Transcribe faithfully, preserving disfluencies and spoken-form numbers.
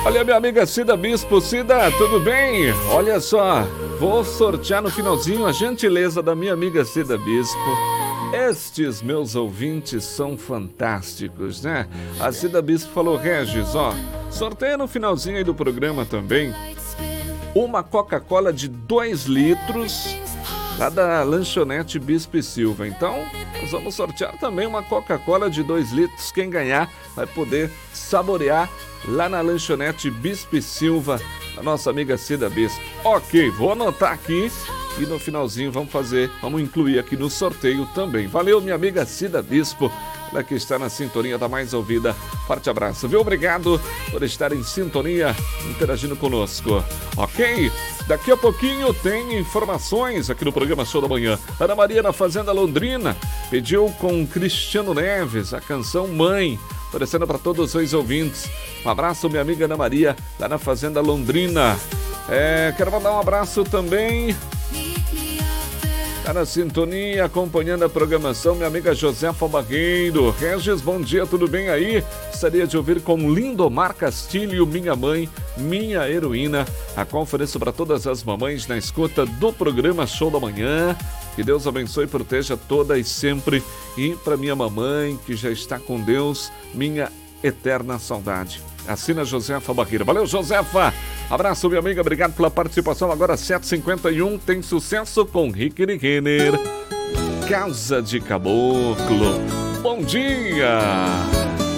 Olha, minha amiga Cida Bispo. Cida, tudo bem? Olha só, vou sortear no finalzinho a gentileza da minha amiga Cida Bispo. Estes meus ouvintes são fantásticos, né? A Cida Bispo falou: Regis, ó, sorteia no finalzinho aí do programa também uma Coca-Cola de dois litros lá da lanchonete Bispo e Silva. Então, nós vamos sortear também uma Coca-Cola de dois litros. Quem ganhar vai poder saborear lá na lanchonete Bispo e Silva, a nossa amiga Cida Bispo. Ok, vou anotar aqui e no finalzinho vamos fazer, vamos incluir aqui no sorteio também. Valeu, minha amiga Cida Bispo, ela que está na sintonia da mais ouvida. Forte abraço, viu? Obrigado por estar em sintonia, interagindo conosco. Ok? Daqui a pouquinho tem informações aqui no programa Show da Manhã. Ana Maria na Fazenda Londrina pediu com Cristiano Neves a canção Mãe, oferecendo para todos os ouvintes. Um abraço, minha amiga Ana Maria, lá na Fazenda Londrina. É, quero mandar um abraço também, tá na sintonia, acompanhando a programação, minha amiga Josefa Barreiro. Regis, bom dia, tudo bem aí? Gostaria de ouvir com Lindomar Castilho, Minha Mãe, Minha Heroína. A conferência para todas as mamães na escuta do programa Show da Manhã. Que Deus abençoe e proteja todas sempre. E para minha mamãe, que já está com Deus, minha eterna saudade. Assina Josefa Barreira. Valeu, Josefa! Abraço, minha amiga, obrigado pela participação. Agora sete e cinquenta e um, tem sucesso com Rickey Renner. Casa de Caboclo. Bom dia!